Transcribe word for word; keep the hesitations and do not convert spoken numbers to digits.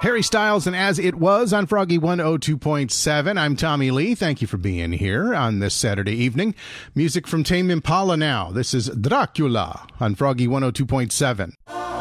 Harry Styles and As It Was on Froggy one oh two point seven. I'm Tommy Lee. Thank you for being here on this Saturday evening. Music from Tame Impala now. This is Dracula on Froggy one oh two point seven.